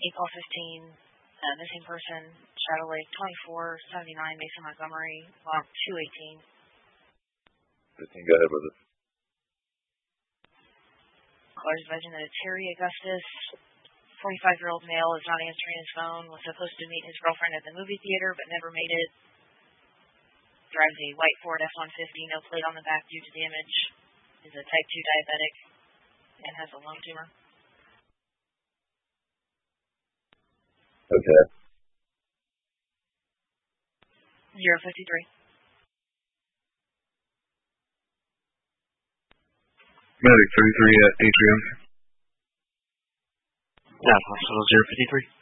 April 15, missing person, Shadow Lake 2479, Mason Montgomery, log 218. 15, go ahead with it. Caller's alleging that Terry Augustus, 45-year-old male, is not answering his phone, was supposed to meet his girlfriend at the movie theater but never made it. Drives a white Ford F-150, no plate on the back due to damage. Is a type 2 diabetic and has a lung tumor. Okay. 053. Medic 33 at Atrium. Staff Hospital 053.